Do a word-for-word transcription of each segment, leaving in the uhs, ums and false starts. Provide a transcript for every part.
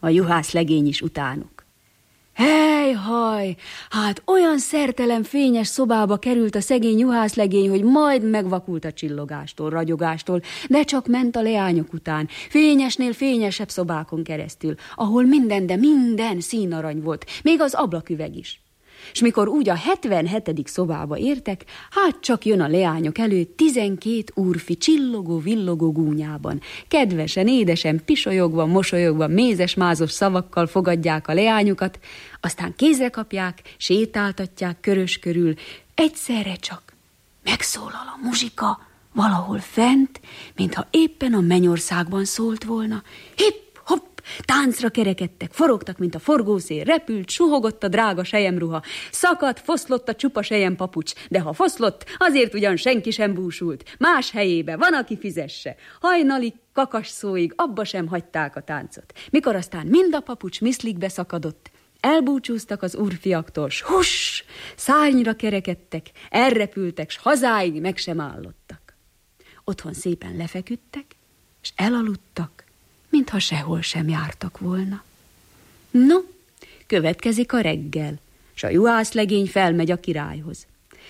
A juhászlegény is utánuk. Hely, haj, hát olyan szertelen fényes szobába került a szegény juhászlegény, hogy majd megvakult a csillogástól, ragyogástól, de csak ment a leányok után, fényesnél fényesebb szobákon keresztül, ahol minden, de minden színarany volt, még az ablaküveg is. És mikor úgy a hetvenhetedik szobába értek, hát csak jön a leányok előtt tizenkét úrfi csillogó-villogó gúnyában. Kedvesen, édesen, pisolyogva, mosolyogva, mézes-mázos szavakkal fogadják a leányokat, aztán kézre kapják, sétáltatják körös körül. Egyszerre csak megszólal a muzsika valahol fent, mintha éppen a mennyországban szólt volna. Hipp! Táncra kerekedtek, forogtak, mint a forgószél, repült, suhogott a drága selyemruha, szakadt, foszlott a csupa selyem-papucs, de ha foszlott, azért ugyan senki sem búsult. Más helyébe van, aki fizesse. Hajnalig, kakas szóig abba sem hagyták a táncot. Mikor aztán mind a papucs miszlikbe szakadott, elbúcsúztak az úrfiaktól, s huss, szárnyra kerekedtek, elrepültek, s hazáig meg sem állottak. Otthon szépen lefeküdtek, és elaludtak, mintha sehol sem jártak volna. No, következik a reggel, s a juhászlegény felmegy a királyhoz.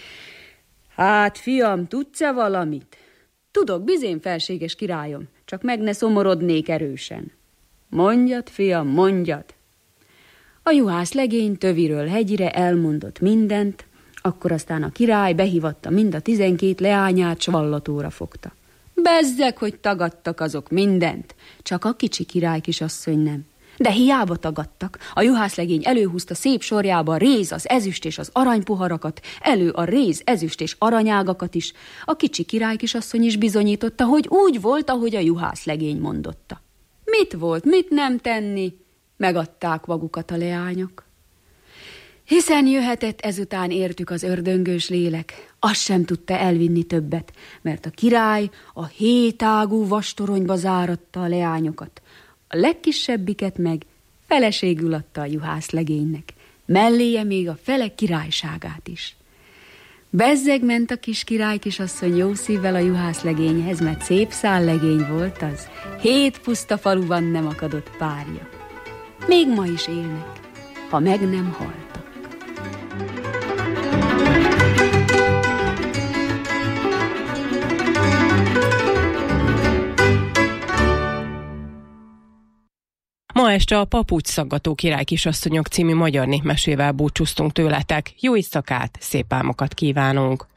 Hát, fiam, tudsz-e valamit? Tudok, bizén, felséges királyom, csak meg ne szomorodnék erősen. Mondjad, fiam, mondjad. A juhászlegény töviről hegyire elmondott mindent, akkor aztán a király behívatta mind a tizenkét leányát, s vallatóra fogta. Bezzeg, hogy tagadtak azok mindent, csak a kicsi király kisasszony nem. De hiába tagadtak, a juhászlegény előhúzta szép sorjába a réz, az ezüst és az aranypuharakat, elő a réz, ezüst és aranyágakat is. A kicsi király kisasszony is bizonyította, hogy úgy volt, ahogy a juhászlegény mondotta. Mit volt, mit nem tenni? Megadták magukat a leányok. Hiszen jöhetett ezután értük az ördöngős lélek, azt sem tudta elvinni többet, mert a király a hétágú vastoronyba záratta a leányokat, a legkisebbiket meg feleségül adta a juhászlegénynek, melléje még a fele királyságát is. Bezzeg ment a kis király kisasszony jó szívvel a juhászlegényhez, mert szép szállegény volt az, hét puszta faluban nem akadott párja. Még ma is élnek, ha meg nem halt. Ma este a Papucsszaggató királykisasszonyok című magyar népmesével búcsúztunk tőletek. Jó éjszakát, szép álmokat kívánunk!